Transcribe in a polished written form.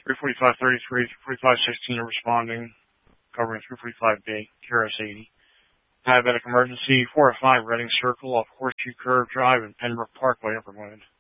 34533, 34516 are responding, covering 345B, KRS 80. Diabetic emergency, 405 Reading Circle off Horseshoe Curve Drive and Pembroke Parkway, Upper Glen.